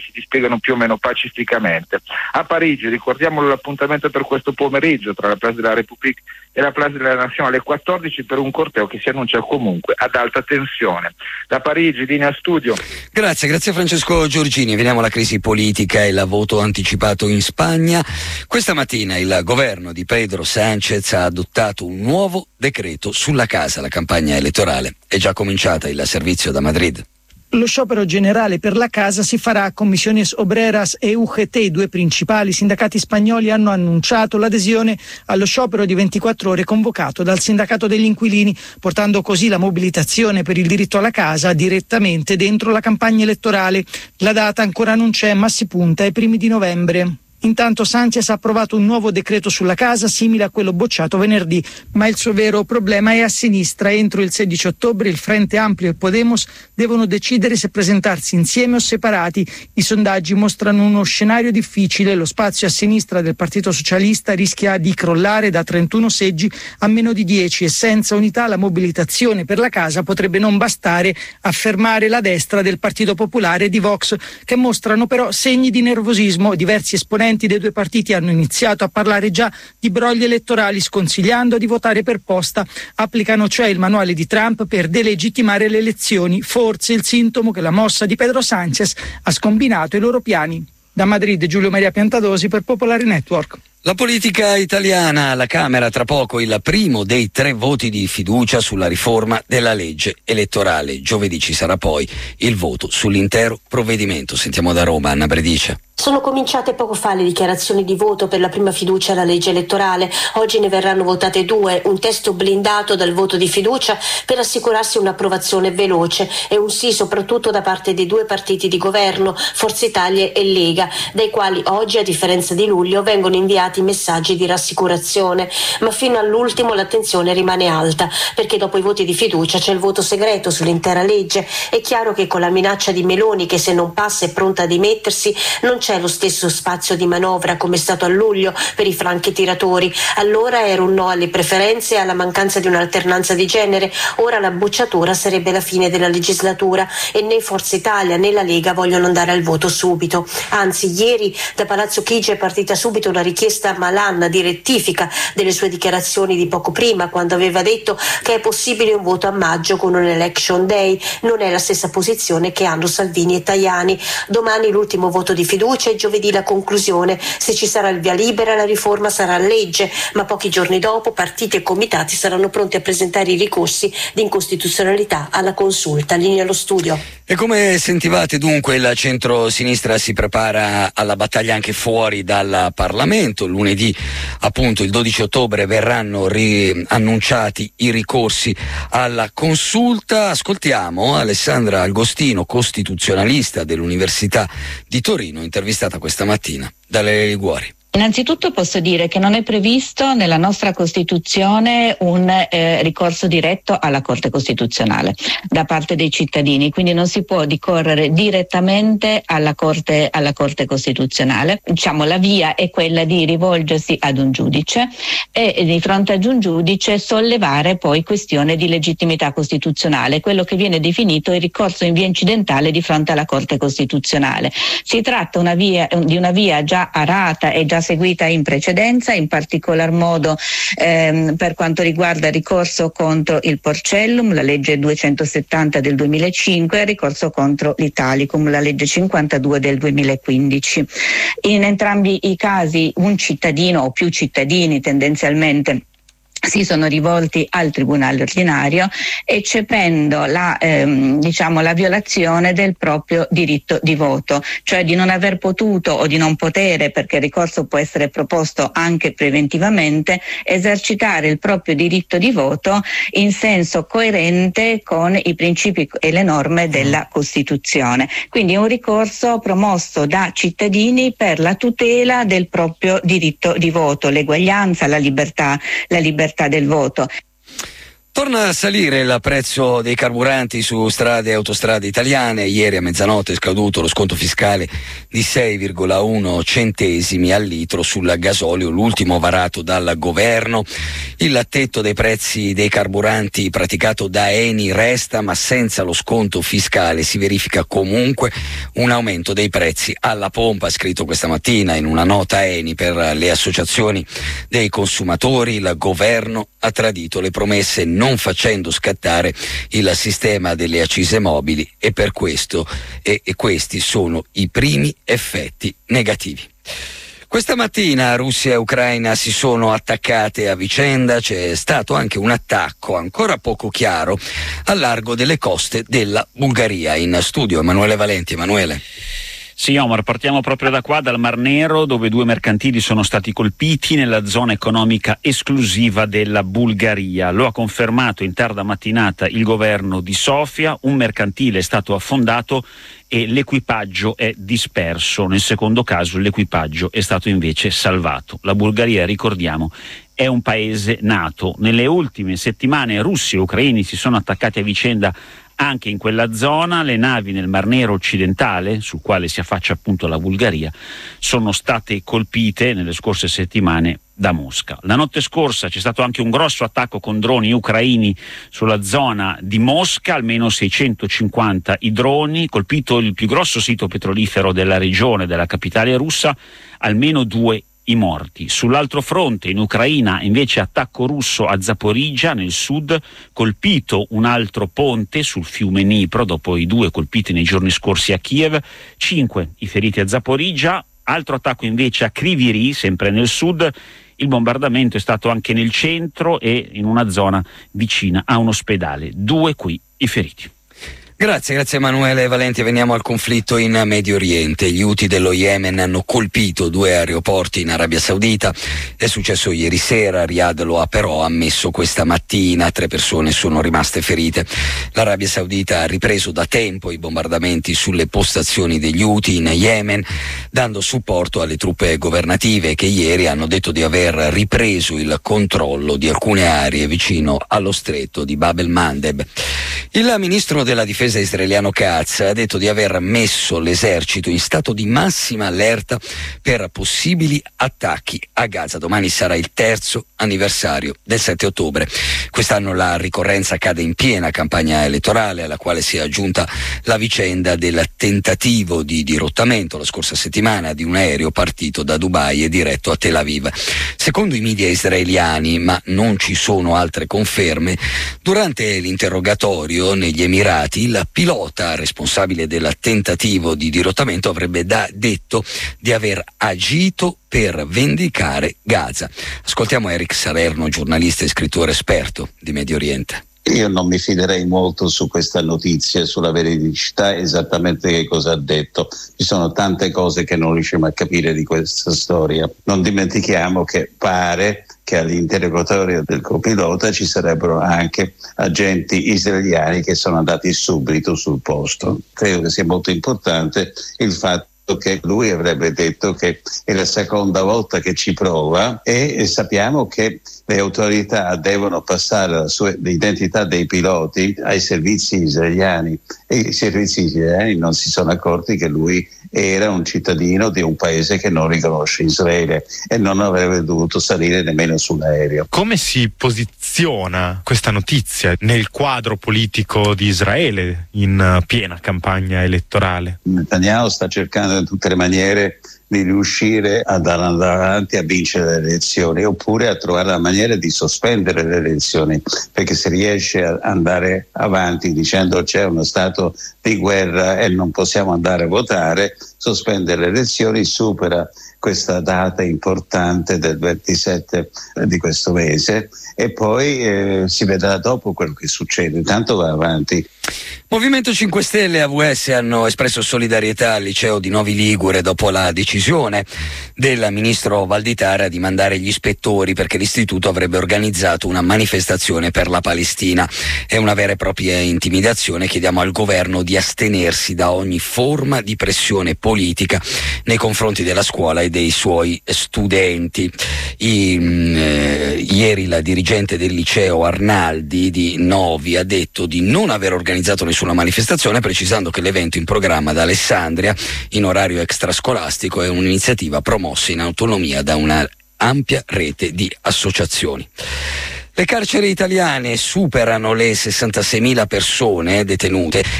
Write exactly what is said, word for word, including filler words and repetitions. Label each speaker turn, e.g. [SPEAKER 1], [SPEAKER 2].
[SPEAKER 1] si dispiegano più o meno pacificamente. A Parigi, ricordiamolo, l'appuntamento per questo pomeriggio tra la Place de la République e la Place de la Nation alle quattordici per un corteo che si annuncia comunque ad alta tensione. Da Parigi, linea studio.
[SPEAKER 2] Grazie, grazie Francesco Giorgini. Veniamo alla crisi politica e il voto anticipato in Spagna. Questa mattina il governo di Pedro Sánchez ha adottato un nuovo decreto sulla casa. La campagna elettorale è già cominciata, il servizio da Madrid.
[SPEAKER 3] Lo sciopero generale per la casa si farà a Comisiones Obreras e U G T. I due principali sindacati spagnoli hanno annunciato l'adesione allo sciopero di ventiquattro ore convocato dal sindacato degli inquilini, portando così la mobilitazione per il diritto alla casa direttamente dentro la campagna elettorale. La data ancora non c'è, ma si punta ai primi di novembre. Intanto Sánchez ha approvato un nuovo decreto sulla casa simile a quello bocciato venerdì, ma il suo vero problema è a sinistra. Entro il sedici ottobre il Frente Amplio e Podemos devono decidere se presentarsi insieme o separati. I sondaggi mostrano uno scenario difficile. Lo spazio a sinistra del Partito Socialista rischia di crollare da trentuno seggi a meno di dieci e senza unità la mobilitazione per la casa potrebbe non bastare a fermare la destra del Partito Popolare e di Vox, che mostrano però segni di nervosismo. Diversi esponenti dei due partiti hanno iniziato a parlare già di brogli elettorali, sconsigliando di votare per posta. Applicano cioè il manuale di Trump per delegittimare le elezioni, forse il sintomo che la mossa di Pedro Sánchez ha scombinato i loro piani. Da Madrid, Giulio Maria Piantadosi per Popolare Network.
[SPEAKER 2] La politica italiana, alla Camera tra poco il primo dei tre voti di fiducia sulla riforma della legge elettorale. Giovedì ci sarà poi il voto sull'intero provvedimento. Sentiamo da Roma Anna Bredice.
[SPEAKER 4] Sono cominciate poco fa le dichiarazioni di voto per la prima fiducia alla legge elettorale. Oggi ne verranno votate due, un testo blindato dal voto di fiducia per assicurarsi un'approvazione veloce e un sì soprattutto da parte dei due partiti di governo, Forza Italia e Lega, dai quali oggi, a differenza di luglio, vengono inviati messaggi di rassicurazione. Ma fino all'ultimo l'attenzione rimane alta, perché dopo i voti di fiducia c'è il voto segreto sull'intera legge. È chiaro che con la minaccia di Meloni, che se non passa è pronta a dimettersi, non c'è lo stesso spazio di manovra come è stato a luglio per i franchi tiratori. Allora era un no alle preferenze e alla mancanza di un'alternanza di genere. Ora la bocciatura sarebbe la fine della legislatura e né Forza Italia né la Lega vogliono andare al voto subito. Anzi, ieri da Palazzo Chigi è partita subito una richiesta a Malan di rettifica delle sue dichiarazioni di poco prima, quando aveva detto che è possibile un voto a maggio con un election day. Non è la stessa posizione che hanno Salvini e Tajani. Domani l'ultimo voto di fiducia e giovedì la conclusione. Se ci sarà il via libera la riforma sarà legge, ma pochi giorni dopo partiti e comitati saranno pronti a presentare i ricorsi di incostituzionalità alla consulta. Linea allo studio.
[SPEAKER 2] E come sentivate dunque il centro-sinistra si prepara alla battaglia anche fuori dal Parlamento. Lunedì appunto il dodici ottobre verranno riannunciati i ricorsi alla consulta. Ascoltiamo Alessandra Agostino, costituzionalista dell'Università di Torino, intervistata questa mattina da Lele Liguori.
[SPEAKER 5] Innanzitutto posso dire che non è previsto nella nostra Costituzione un eh, ricorso diretto alla Corte Costituzionale da parte dei cittadini, quindi non si può ricorrere direttamente alla Corte, alla Corte Costituzionale. Diciamo, la via è quella di rivolgersi ad un giudice e, e di fronte ad un giudice sollevare poi questione di legittimità costituzionale, quello che viene definito il ricorso in via incidentale di fronte alla Corte Costituzionale. Si tratta una via, di una via già arata e già seguita in precedenza, in particolar modo ehm, per quanto riguarda il ricorso contro il Porcellum, la legge duecentosettanta del duemilacinque, e il ricorso contro l'Italicum, la legge cinquantadue del duemilaquindici. In entrambi i casi un cittadino o più cittadini tendenzialmente si sono rivolti al Tribunale ordinario eccependo la, ehm, diciamo, la violazione del proprio diritto di voto, cioè di non aver potuto o di non potere, perché il ricorso può essere proposto anche preventivamente, esercitare il proprio diritto di voto in senso coerente con i principi e le norme della Costituzione. Quindi è un ricorso promosso da cittadini per la tutela del proprio diritto di voto, l'eguaglianza, la libertà, la libertà del voto.
[SPEAKER 2] Torna a salire il prezzo dei carburanti su strade e autostrade italiane. Ieri a mezzanotte è scaduto lo sconto fiscale di sei virgola uno centesimi al litro sul gasolio, l'ultimo varato dal governo. Il tetto dei prezzi dei carburanti praticato da Eni resta, ma senza lo sconto fiscale si verifica comunque un aumento dei prezzi alla pompa. Ha scritto questa mattina in una nota Eni per le associazioni dei consumatori: il governo ha tradito le promesse non facendo scattare il sistema delle accise mobili e per questo e, e questi sono i primi effetti negativi. Questa mattina Russia e Ucraina si sono attaccate a vicenda. C'è stato anche un attacco ancora poco chiaro al largo delle coste della Bulgaria. In studio Emanuele Valenti. Emanuele.
[SPEAKER 6] Sì, Omar, partiamo proprio da qua, dal Mar Nero, dove due mercantili sono stati colpiti nella zona economica esclusiva della Bulgaria. Lo ha confermato in tarda mattinata il governo di Sofia. Un mercantile è stato affondato e l'equipaggio è disperso. Nel secondo caso l'equipaggio è stato invece salvato. La Bulgaria, ricordiamo, è un paese NATO. Nelle ultime settimane russi e ucraini si sono attaccati a vicenda anche in quella zona. Le navi nel Mar Nero occidentale, sul quale si affaccia appunto la Bulgaria, sono state colpite nelle scorse settimane da Mosca. La notte scorsa c'è stato anche un grosso attacco con droni ucraini sulla zona di Mosca, almeno seicentocinquanta i droni, colpito il più grosso sito petrolifero della regione, della capitale russa, almeno due i morti. Sull'altro fronte, in Ucraina, invece attacco russo a Zaporizhzhia, nel sud, colpito un altro ponte sul fiume Dnipro, dopo i due colpiti nei giorni scorsi a Kiev, cinque i feriti a Zaporizhzhia, altro attacco invece a Kryvyi Rih, sempre nel sud. Il bombardamento è stato anche nel centro e in una zona vicina a un ospedale, due qui i feriti.
[SPEAKER 2] Grazie, grazie Emanuele Valenti. Veniamo al conflitto in Medio Oriente. Gli Houthi dello Yemen hanno colpito due aeroporti in Arabia Saudita. È successo ieri sera, Riyadh lo ha però ammesso questa mattina. Tre persone sono rimaste ferite. L'Arabia Saudita ha ripreso da tempo i bombardamenti sulle postazioni degli Houthi in Yemen, dando supporto alle truppe governative che ieri hanno detto di aver ripreso il controllo di alcune aree vicino allo stretto di Bab el-Mandeb. Il ministro della difesa israeliano Katz ha detto di aver messo l'esercito in stato di massima allerta per possibili attacchi a Gaza. Domani sarà il terzo anniversario del sette ottobre. Quest'anno la ricorrenza cade in piena campagna elettorale, alla quale si è aggiunta la vicenda del tentativo di dirottamento la scorsa settimana di un aereo partito da Dubai e diretto a Tel Aviv. Secondo i media israeliani, ma non ci sono altre conferme, durante l'interrogatorio negli Emirati il pilota responsabile del tentativo di dirottamento avrebbe da detto di aver agito per vendicare Gaza. Ascoltiamo Eric Salerno, giornalista e scrittore esperto di Medio Oriente.
[SPEAKER 7] Io non mi fiderei molto su questa notizia, sulla veridicità esattamente che cosa ha detto. Ci sono tante cose che non riusciamo a capire di questa storia. Non dimentichiamo che pare che all'interrogatorio del copilota ci sarebbero anche agenti israeliani che sono andati subito sul posto. Credo che sia molto importante il fatto che lui avrebbe detto che è la seconda volta che ci prova e sappiamo che le autorità devono passare la sua, l'identità dei piloti ai servizi israeliani e i servizi israeliani non si sono accorti che lui era un cittadino di un paese che non riconosce Israele e non avrebbe dovuto salire nemmeno sull'aereo.
[SPEAKER 8] Come si posiziona questa notizia nel quadro politico di Israele in piena campagna elettorale?
[SPEAKER 7] Netanyahu sta cercando in tutte le maniere di riuscire ad andare avanti a vincere le elezioni oppure a trovare la maniera di sospendere le elezioni, perché se riesce ad andare avanti dicendo c'è uno stato di guerra e non possiamo andare a votare, sospende le elezioni, supera questa data importante del ventisette di questo mese e poi eh, si vedrà dopo quello che succede. Intanto va avanti.
[SPEAKER 2] Movimento cinque Stelle e A V S hanno espresso solidarietà al liceo di Novi Ligure dopo la decisione del ministro Valditara di mandare gli ispettori perché l'istituto avrebbe organizzato una manifestazione per la Palestina. È una vera e propria intimidazione. Chiediamo al governo di astenersi da ogni forma di pressione politica politica nei confronti della scuola e dei suoi studenti. I, mh, eh, ieri la dirigente del liceo Arnaldi di Novi ha detto di non aver organizzato nessuna manifestazione, precisando che l'evento in programma da Alessandria in orario extrascolastico è un'iniziativa promossa in autonomia da una ampia rete di associazioni. Le carceri italiane superano le sessantaseimila persone detenute